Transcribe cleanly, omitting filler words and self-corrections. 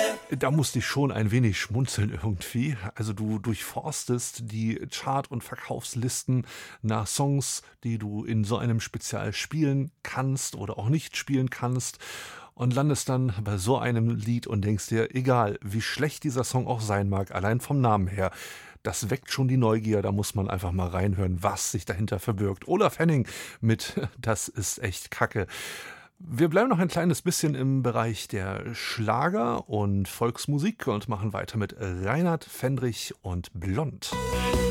Da musste ich schon ein wenig schmunzeln irgendwie. Also du durchforstest die Chart- und Verkaufslisten nach Songs, die du in so einem Spezial spielen kannst oder auch nicht spielen kannst und landest dann bei so einem Lied und denkst dir, egal wie schlecht dieser Song auch sein mag, allein vom Namen her, das weckt schon die Neugier, da muss man einfach mal reinhören, was sich dahinter verbirgt. Olaf Henning mit Das ist echt Kacke. Wir bleiben noch ein kleines bisschen im Bereich der Schlager und Volksmusik und machen weiter mit Reinhard Fendrich und Blond.